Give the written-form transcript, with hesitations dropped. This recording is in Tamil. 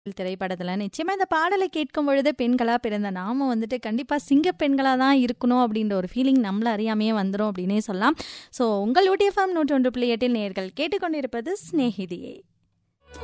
திரைப்படத்துல நிச்சயமா இந்த பாடலை கேட்கும் பொழுது பெண்களா பிறந்த நாம வந்துட்டு கண்டிப்பா சிங்க பெண்களா தான் இருக்கணும் அப்படின்ற ஒரு ஃபீலிங் நம்மள அறியாமையே வந்துடும் அப்படின்னே சொல்லலாம். ஸோ உங்கள் UTFM 101.8 நேயர்கள் கேட்டுக்கொண்டிருப்பது சிநேகிதியே.